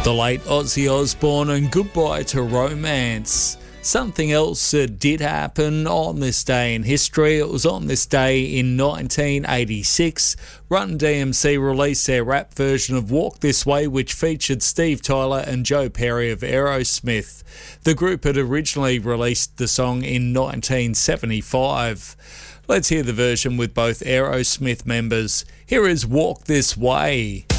The late Ozzy Osbourne and Goodbye to Romance. Something else that did happen on this day in history. It was on this day in 1986. Run DMC released their rap version of Walk This Way, which featured Steve Tyler and Joe Perry of Aerosmith. The group had originally released the song in 1975. Let's hear the version with both Aerosmith members. Here is Walk This Way.